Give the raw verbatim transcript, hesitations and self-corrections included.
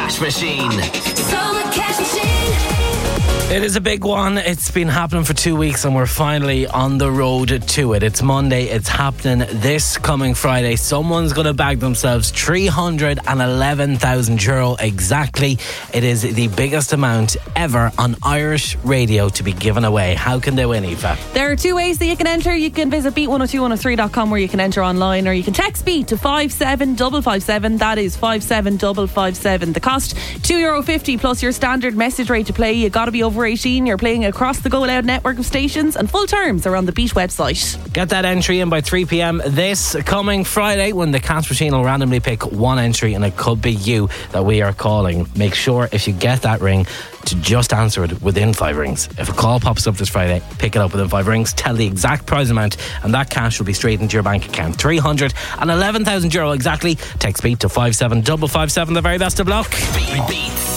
Cash Machine. Summer Cash Machine. It is a big one. It's been happening for two weeks and we're finally on the road to it. It's Monday. It's happening this coming Friday. Someone's going to bag themselves three hundred eleven thousand euro exactly. It is the biggest amount ever on Irish radio to be given away. How can they win, Aoife? There are two ways that you can enter. You can visit beat one oh two one oh three dot com where you can enter online, or you can text Beat to five seven five five seven. That is five seven five five seven. The cost two euro fifty plus your standard message rate to play. You got to be over eighteen. You're playing across the Go Loud network of stations, and full terms are on the Beat website. Get that entry in by three p.m. this coming Friday, when the Cash Machine will randomly pick one entry, and it could be you that we are calling. Make sure if you get that ring to just answer it within five rings. If a call pops up this Friday, pick it up within five rings, tell the exact prize amount, and that cash will be straight into your bank account. three hundred eleven thousand euro exactly. Text Beat to five seven five five seven. The very best of luck. Beats.